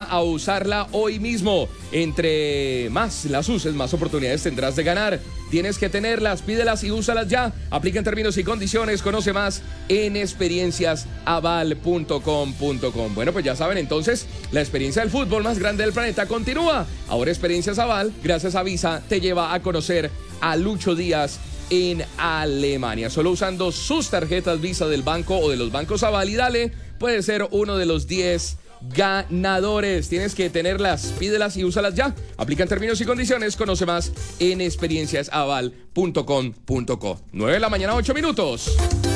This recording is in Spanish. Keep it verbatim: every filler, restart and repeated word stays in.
a usarla hoy mismo. Entre más las uses, más oportunidades tendrás de ganar. Tienes que tenerlas, pídelas y úsalas ya. Aplica en términos y condiciones. Conoce más en experiencias aval punto com punto co. Bueno, pues ya saben, entonces, la experiencia del fútbol más grande del planeta continúa. Ahora Experiencias Aval, gracias a Visa, te lleva a conocer a Lucho Díaz en Alemania. Solo usando sus tarjetas Visa del banco o de los bancos Aval y Dale, puedes ser uno de los diez ganadores. Tienes que tenerlas, pídelas y úsalas ya. Aplican términos y condiciones. Conoce más en experiencias aval punto com punto co. nueve de la mañana, ocho minutos.